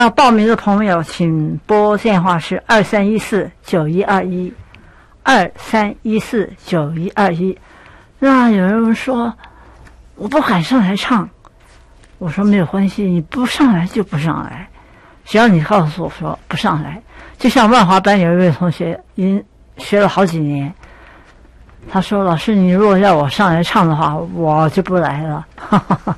要报名的朋友，请拨电话是23149121，23149121。那有人说我不敢上来唱，我说没有关系，你不上来就不上来，只要你告诉我说不上来。就像万华班有一位同学已经学了好几年，他说老师你如果要我上来唱的话，我就不来了。